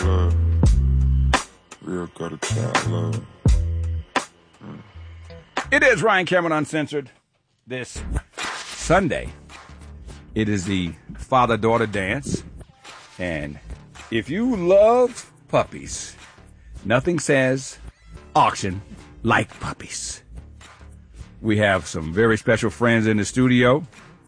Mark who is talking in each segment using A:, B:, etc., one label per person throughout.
A: love. Real gutter child love.
B: It is Ryan Cameron Uncensored this Sunday. It is the father-daughter dance. And if you love puppies, nothing says auction like puppies. We have some very special friends in the studio.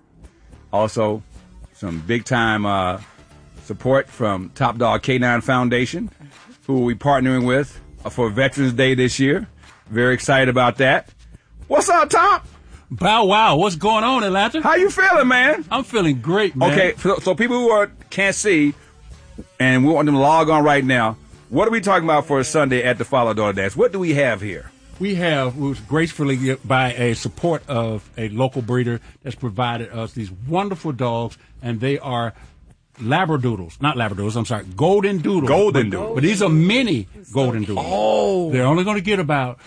B: Also, some big-time support from Top Dog K9 Foundation, who we'll be partnering with for Veterans Day this year. Very excited about that. What's up, Top?
C: Bow wow, what's going on, Atlanta?
B: How you feeling, man?
C: I'm feeling great, man.
B: Okay, so people who can't see, and we want them to log on right now, what are we talking about for a Sunday at the Father-Daughter Dance? What do we have here?
C: We was gracefully by a support of a local breeder that's provided us these wonderful dogs, and they are Labradoodles. Not Labradoodles, I'm sorry, Golden Doodles.
B: Golden Doodles.
C: But these are mini Golden Doodles.
B: Oh.
C: They're only going to get about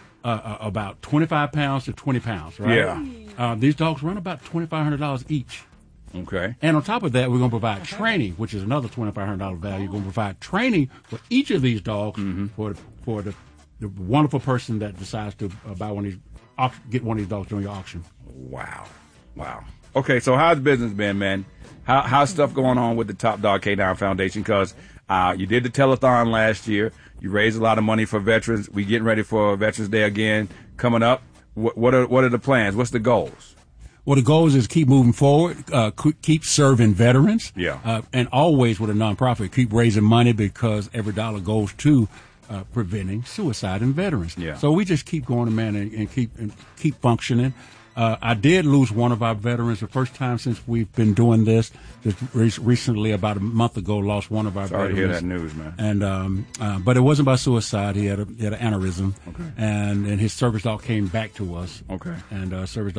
C: 25 pounds to 20 pounds, right?
B: Yeah.
C: These dogs run about $2,500 each.
B: Okay.
C: And on top of that, we're going to provide training, which is another $2,500 value. We're going to provide training for each of these dogs for the wonderful person that decides to get one of these dogs during your auction.
B: Wow. Okay, so how's business been, man? How's stuff going on with the Top Dog K9 Foundation? Because you did the telethon last year. You raised a lot of money for veterans. We getting ready for Veterans Day again coming up. What are the plans? What's the goals?
C: Well, the goal is keep moving forward, keep serving veterans, and always with a nonprofit, keep raising money because every dollar goes to preventing suicide in veterans.
B: Yeah.
C: So we just keep going, man, and keep functioning. I did lose one of our veterans the first time since we've been doing this. Just recently, about a month ago, lost one of our veterans.
B: Sorry to hear that news, man.
C: And but it wasn't by suicide. He had an aneurysm,
B: okay.
C: and his service dog came back to us.
B: Okay.
C: And service dog